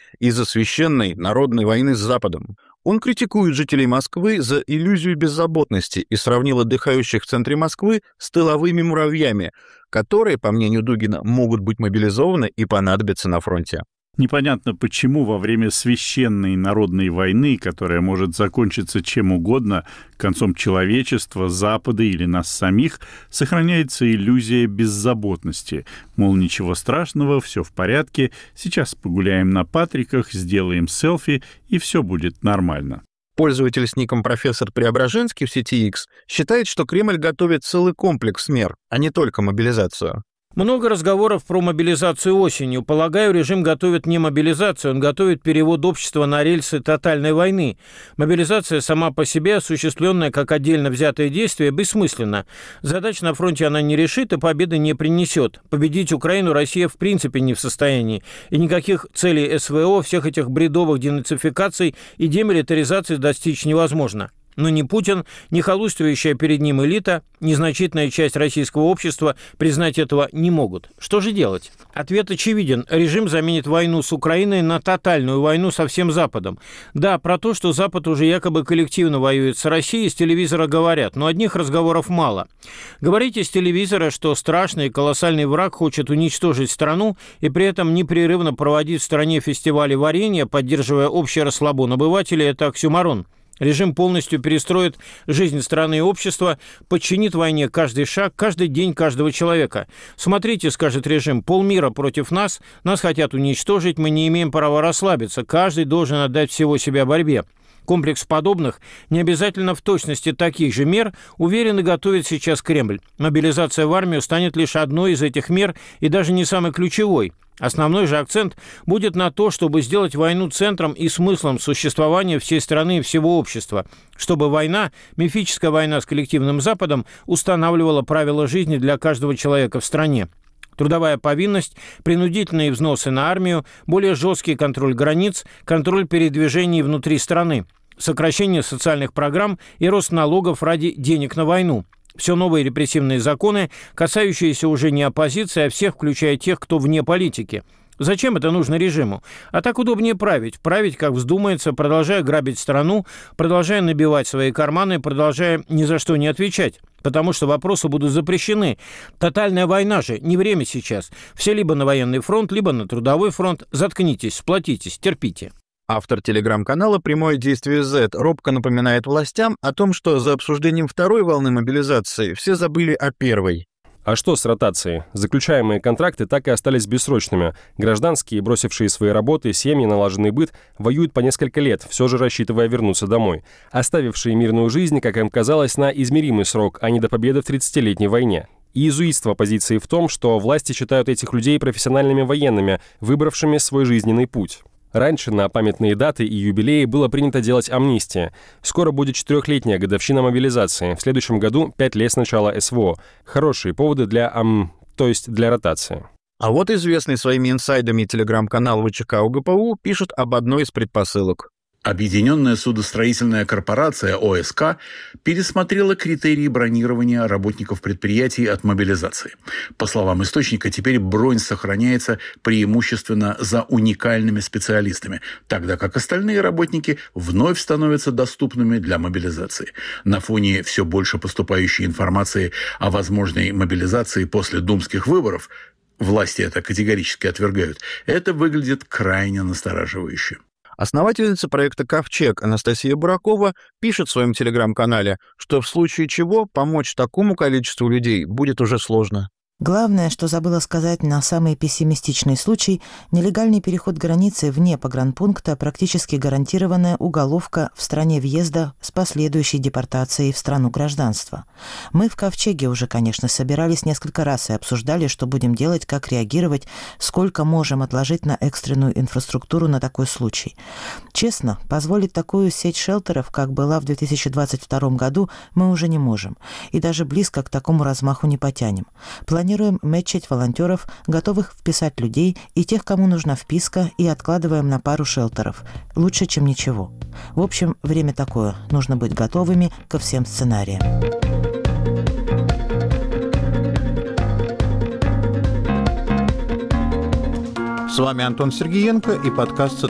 из-за священной народной войны с Западом. Он критикует жителей Москвы за иллюзию беззаботности и сравнил отдыхающих в центре Москвы с тыловыми муравьями, которые, по мнению Дугина, могут быть мобилизованы и понадобятся на фронте. Непонятно, почему во время священной народной войны, которая может закончиться чем угодно, концом человечества, Запада или нас самих, сохраняется иллюзия беззаботности. Мол, ничего страшного, все в порядке, сейчас погуляем на Патриках, сделаем селфи, и все будет нормально. Пользователь с ником «Профессор Преображенский» в сети X считает, что Кремль готовит целый комплекс мер, а не только мобилизацию. Много разговоров про мобилизацию осенью. Полагаю, режим готовит не мобилизацию, он готовит перевод общества на рельсы тотальной войны. Мобилизация сама по себе, осуществленная как отдельно взятое действие, бессмысленна. Задач на фронте она не решит и победы не принесет. Победить Украину Россия в принципе не в состоянии. И никаких целей СВО, всех этих бредовых денацификаций и демилитаризации достичь невозможно. Но ни Путин, ни халуйствующая перед ним элита, ни значительная часть российского общества признать этого не могут. Что же делать? Ответ очевиден. Режим заменит войну с Украиной на тотальную войну со всем Западом. Да, про то, что Запад уже якобы коллективно воюет с Россией, с телевизора говорят, но одних разговоров мало. Говорите с телевизора, что страшный и колоссальный враг хочет уничтожить страну и при этом непрерывно проводить в стране фестивали варенья, поддерживая общий расслабон обывателей, это оксюморон. Режим полностью перестроит жизнь страны и общества, подчинит войне каждый шаг, каждый день каждого человека. Смотрите, скажет режим, полмира против нас, нас хотят уничтожить, мы не имеем права расслабиться, каждый должен отдать всего себя борьбе. Комплекс подобных, не обязательно в точности таких же мер, уверенно готовит сейчас Кремль. Мобилизация в армию станет лишь одной из этих мер и даже не самой ключевой. Основной же акцент будет на то, чтобы сделать войну центром и смыслом существования всей страны и всего общества, чтобы война, мифическая война с коллективным Западом, устанавливала правила жизни для каждого человека в стране. Трудовая повинность, принудительные взносы на армию, более жесткий контроль границ, контроль передвижений внутри страны, сокращение социальных программ и рост налогов ради денег на войну. Все новые репрессивные законы, касающиеся уже не оппозиции, а всех, включая тех, кто вне политики. Зачем это нужно режиму? А так удобнее править, как вздумается, продолжая грабить страну, продолжая набивать свои карманы, продолжая ни за что не отвечать. Потому что вопросы будут запрещены. Тотальная война же, не время сейчас. Все либо на военный фронт, либо на трудовой фронт. Заткнитесь, сплотитесь, терпите. Автор телеграм-канала «Прямое действие Z» робко напоминает властям о том, что за обсуждением второй волны мобилизации все забыли о первой. А что с ротацией? Заключаемые контракты так и остались бессрочными. Гражданские, бросившие свои работы, семьи, налаженный быт, воюют по несколько лет, все же рассчитывая вернуться домой. Оставившие мирную жизнь, как им казалось, на измеримый срок, а не до победы в 30-летней войне. И иезуитство позиции в том, что власти считают этих людей профессиональными военными, выбравшими свой жизненный путь. Раньше на памятные даты и юбилеи было принято делать амнистия. Скоро будет 4-летняя годовщина мобилизации. В следующем году 5 лет с начала СВО. Хорошие поводы для для ротации. А вот известный своими инсайдами телеграм-канал ВЧК УГПУ пишет об одной из предпосылок. Объединенная судостроительная корпорация ОСК пересмотрела критерии бронирования работников предприятий от мобилизации. По словам источника, теперь бронь сохраняется преимущественно за уникальными специалистами, тогда как остальные работники вновь становятся доступными для мобилизации. На фоне все больше поступающей информации о возможной мобилизации после думских выборов, власти это категорически отвергают, это выглядит крайне настораживающе. Основательница проекта «Ковчег» Анастасия Буракова пишет в своем телеграм-канале, что в случае чего помочь такому количеству людей будет уже сложно. Главное, что забыла сказать на самый пессимистичный случай, нелегальный переход границы вне погранпункта практически гарантированная уголовка в стране въезда с последующей депортацией в страну гражданства. Мы в Ковчеге уже, конечно, собирались несколько раз и обсуждали, что будем делать, как реагировать, сколько можем отложить на экстренную инфраструктуру на такой случай. Честно, позволить такую сеть шелтеров, как была в 2022 году, мы уже не можем. И даже близко к такому размаху не потянем. Планируем мэтчить волонтеров, готовых вписать людей и тех, кому нужна вписка, и откладываем на пару шелтеров. Лучше, чем ничего. В общем, время такое. Нужно быть готовыми ко всем сценариям. С вами Антон Сергеенко и подкаст